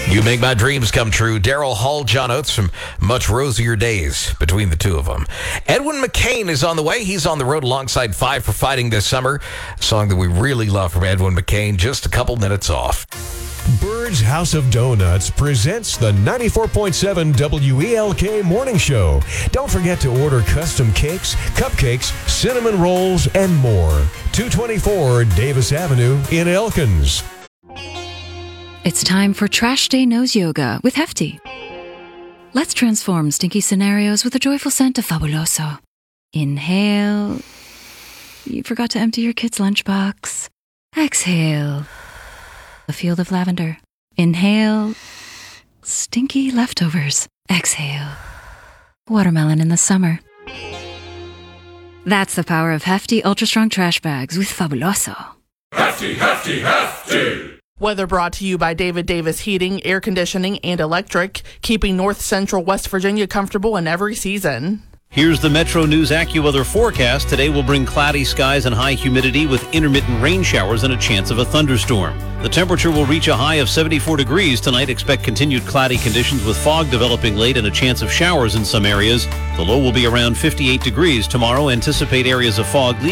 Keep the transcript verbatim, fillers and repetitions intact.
You make my dreams come true. Daryl Hall, John Oates from Much Rosier Days between the two of them. Edwin McCain is on the way. He's on the road alongside Five for Fighting this summer. A song that we really love from Edwin McCain. Just a couple minutes off. Bird's House of Donuts presents the ninety-four point seven W E L K Morning Show. Don't forget to order custom cakes, cupcakes, cinnamon rolls, and more. two twenty-four Davis Avenue in Elkins. It's time for Trash Day Nose Yoga with Hefty. Let's transform stinky scenarios with a joyful scent of Fabuloso. Inhale. You forgot to empty your kid's lunchbox. Exhale. A field of lavender. Inhale. Stinky leftovers. Exhale. Watermelon in the summer. That's the power of Hefty Ultra Strong Trash Bags with Fabuloso. Hefty, hefty, hefty! Weather brought to you by David Davis Heating, Air Conditioning, and Electric, keeping North Central West Virginia comfortable in every season. Here's the Metro News AccuWeather forecast. Today will bring cloudy skies and high humidity with intermittent rain showers and a chance of a thunderstorm. The temperature will reach a high of seventy-four degrees tonight. Expect continued cloudy conditions with fog developing late and a chance of showers in some areas. The low will be around fifty-eight degrees tomorrow. Anticipate areas of fog